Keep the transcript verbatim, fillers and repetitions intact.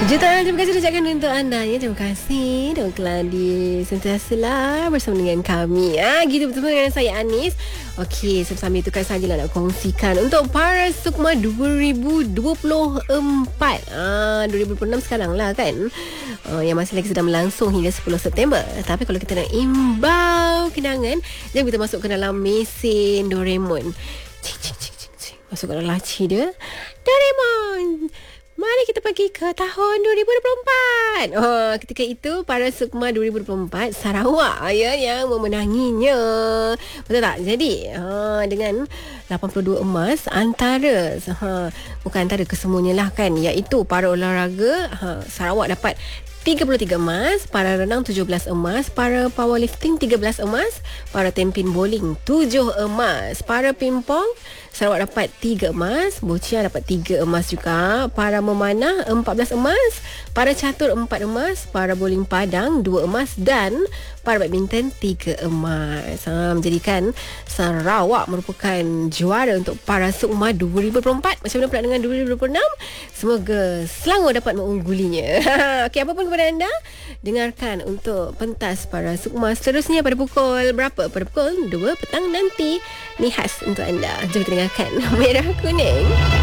Jutaan terima kasih ucapkan untuk anda ya. Terima kasih Datuk Keladi sentiasalah bersama dengan kami. Ah, gitu betul dengan saya Anis. Okey, sambil itu kan sajalah nak kongsikan untuk para Sukma dua ribu dua puluh empat. Ah, dua ribu dua puluh enam sekarang lah kan. Uh, yang masih lagi sedang berlangsung hingga sepuluh September. Tapi kalau kita nak imbau kenangan, jangan kita masuk ke dalam mesin Doraemon. Cing, cing, cing, cing, cing. Masuk ke dalam laci dia. Doraemon, mari kita pergi ke tahun dua ribu dua puluh empat. Oh, ketika itu para Sukma dua ribu dua puluh empat Sarawak ya yang memenanginya. Betul tak? Jadi ha, dengan lapan puluh dua emas antara ha, bukan antara kesemuanya lah kan, iaitu para olahraga ha, Sarawak dapat tiga puluh tiga emas, para renang tujuh belas emas, para powerlifting tiga belas emas, para tempin bowling tujuh emas, para pingpong Sarawak dapat tiga emas, boccia dapat tiga emas juga, para memanah empat belas emas, para catur empat emas, para bowling padang dua emas dan para badminton tiga emas. Ha, menjadikan Sarawak merupakan juara untuk para Sukma dua ribu dua puluh empat. Macam mana pula dengan dua ribu dua puluh enam? Semoga Selangor dapat mengunggulinya. Okey, apapun kepada anda, dengarkan untuk pentas para Sukma seterusnya pada pukul berapa? Pada pukul dua petang nanti. Ni khas untuk anda. Jom kita dengarkan Merah Kuning.